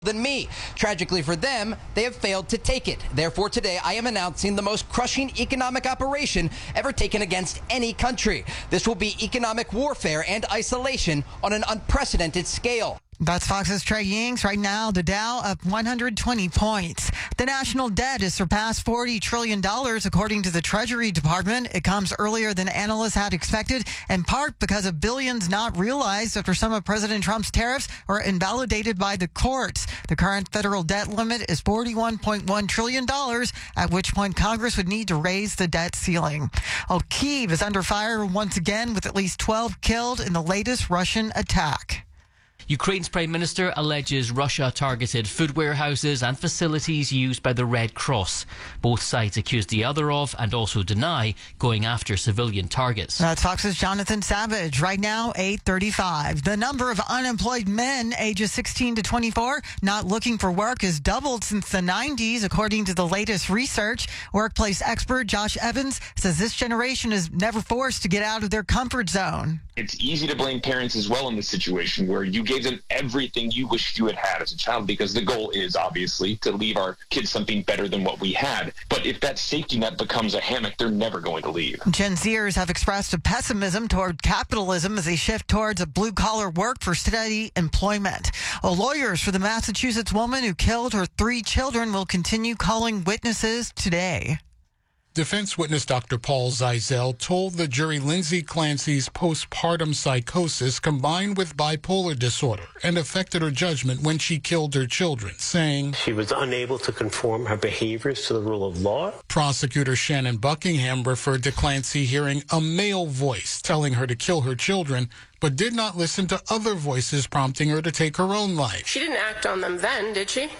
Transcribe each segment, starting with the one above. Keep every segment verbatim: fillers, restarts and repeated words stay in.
than me. Tragically for them, they have failed to take it. Therefore, today, I am announcing the most crushing economic operation ever taken against any country. This will be economic warfare and isolation on an unprecedented scale. That's Fox's Trey Yings. Right now, the Dow up one hundred twenty points. The national debt has surpassed forty trillion dollars, according to the Treasury Department. It comes earlier than analysts had expected, in part because of billions not realized after some of President Trump's tariffs were invalidated by the courts. The current federal debt limit is forty-one point one trillion dollars, at which point Congress would need to raise the debt ceiling. Well, Kyiv is under fire once again, with at least twelve killed in the latest Russian attack. Ukraine's Prime Minister alleges Russia targeted food warehouses and facilities used by the Red Cross. Both sides accuse the other of, and also deny, going after civilian targets. That's Fox's Jonathan Savage. Right now, eight thirty-five. The number of unemployed men ages sixteen to twenty-four not looking for work has doubled since the nineties, according to the latest research. Workplace expert Josh Evans says this generation is never forced to get out of their comfort zone. It's easy to blame parents as well in this situation where you gave them everything you wished you had had as a child, because the goal is obviously to leave our kids something better than what we had. But if that safety net becomes a hammock, they're never going to leave. Gen Zers have expressed a pessimism toward capitalism as they shift towards a blue-collar work for steady employment. Well, lawyers for the Massachusetts woman who killed her three children will continue calling witnesses today. Defense witness Doctor Paul Zeisel told the jury Lindsay Clancy's postpartum psychosis combined with bipolar disorder and affected her judgment when she killed her children, saying she was unable to conform her behaviors to the rule of law. Prosecutor Shannon Buckingham referred to Clancy hearing a male voice telling her to kill her children, but did not listen to other voices prompting her to take her own life. She didn't act on them then, did she?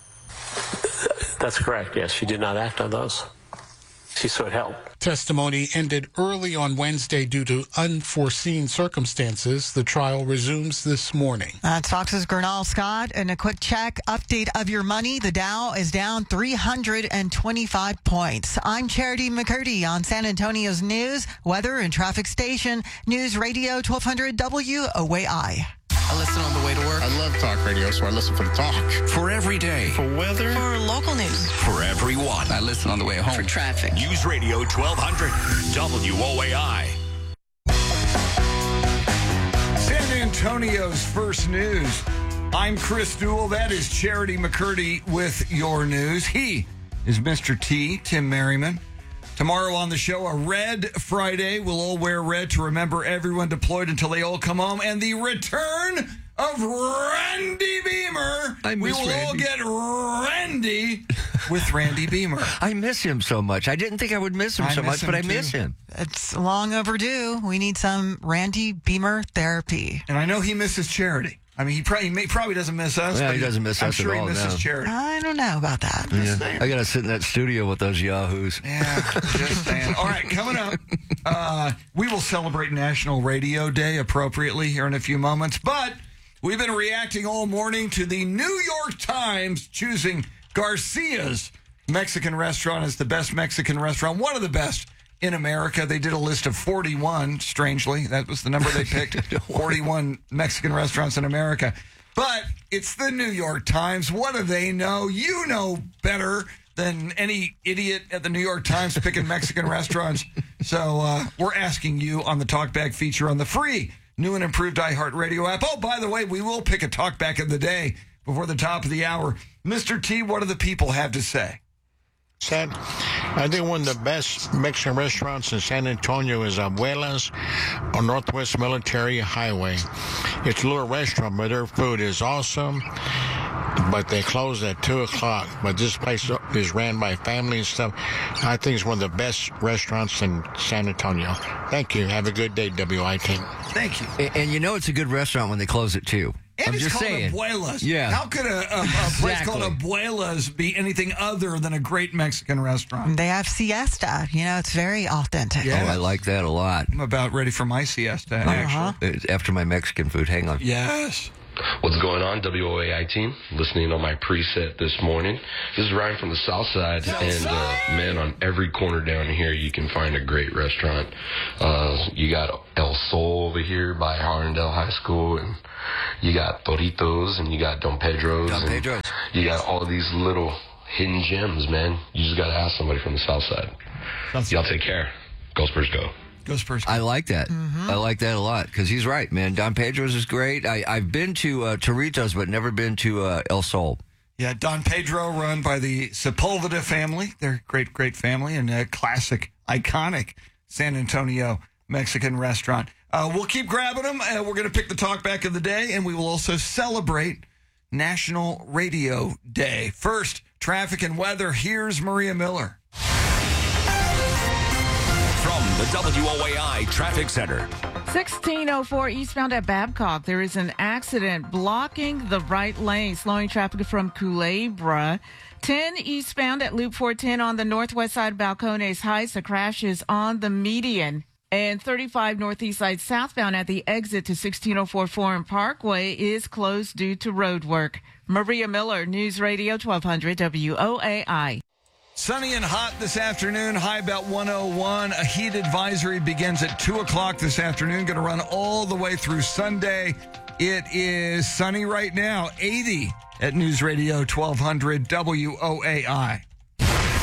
That's correct, yes. She did not act on those. She sought help. Testimony ended early on Wednesday due to unforeseen circumstances. The trial resumes this morning. That's Fox's Gernal Scott. And a quick check update of your money. The Dow is down three hundred twenty-five points. I'm Charity McCurdy on San Antonio's news, weather, and traffic station. News Radio twelve hundred W O A I. I listen on the way to work. I love talk radio, so I listen for the talk. For every day. For weather. For local news. For everyone. I listen on the way home. For traffic. News Radio twelve hundred W O A I. San Antonio's first news. I'm Chris Duell. That is Charity McCurdy with your news. He is Mister T, Tim Merriman. Tomorrow on the show, a Red Friday. We'll all wear red to remember everyone deployed until they all come home. And the return of Randy Beamer. I miss we will Randy. all get Randy with Randy Beamer. I miss him so much. I didn't think I would miss him I so miss much, him but I too. miss him. It's long overdue. We need some Randy Beamer therapy. And I know he misses Charity. I mean, he probably, he may, probably doesn't miss us. Yeah, but he doesn't miss I'm us sure at all, he misses no. Charity. I don't know about that. Yeah. I got to sit in that studio with those yahoos. Yeah, just saying. All right, coming up, uh, we will celebrate National Radio Day appropriately here in a few moments. But we've been reacting all morning to the New York Times choosing Garcia's Mexican restaurant as the best Mexican restaurant, one of the best in America. They did a list of forty-one, strangely. That was the number they picked, forty-one Mexican restaurants in America. But it's the New York Times. What do they know? You know better than any idiot at the New York Times picking Mexican restaurants. So uh, we're asking you on the Talkback feature on the free new and improved iHeartRadio app. Oh, by the way, we will pick a Talkback of the day before the top of the hour. Mister T, what do the people have to say? Said, I think one of the best Mexican restaurants in San Antonio is Abuela's on Northwest Military Highway. It's a little restaurant, but their food is awesome. But they close at two o'clock. But this place is ran by family and stuff. I think it's one of the best restaurants in San Antonio. Thank you. Have a good day, W I T. Thank you. And, and you know it's a good restaurant when they close it, too. And I'm it's just called saying. Abuela's. Yeah. How could a, a, a place Exactly. called Abuela's be anything other than a great Mexican restaurant? They have siesta. You know, it's very authentic. Yeah. Oh, I like that a lot. I'm about ready for my siesta, Uh-huh. actually. It's after my Mexican food. Hang on. Yes. What's going on, W O A I team? Listening on my preset this morning. This is Ryan from the South Side, and uh, man, on every corner down here, you can find a great restaurant. Uh, you got El Sol over here by Harlandale High School, and you got Toritos, and you got Don Pedro's. Don Pedro's. You got all these little hidden gems, man. You just got to ask somebody from the South Side. That's Y'all take care. Go Spurs, go. Go Spurs. I like that. Mm-hmm. I like that a lot because he's right, man. Don Pedro's is great. I, I've been to uh, Toritos, but never been to uh, El Sol. Yeah, Don Pedro, run by the Sepulveda family. They're a great, great family and a classic, iconic San Antonio Mexican restaurant. Uh, we'll keep grabbing them. Uh, we're going to pick the talk back of the day, and we will also celebrate National Radio Day. First, traffic and weather. Here's Maria Miller. From the W O A I Traffic Center. sixteen oh four eastbound at Babcock. There is an accident blocking the right lane, slowing traffic from Culebra. ten eastbound at Loop four ten on the northwest side of Balcones Heights. The crash is on the median. And thirty-five northeast side southbound at the exit to sixteen oh four Foreign Parkway is closed due to road work. Maria Miller, News Radio twelve hundred W O A I. Sunny and hot this afternoon, high about one oh one. A heat advisory begins at two o'clock this afternoon, going to run all the way through Sunday. It is sunny right now, eighty at News Radio twelve hundred W O A I.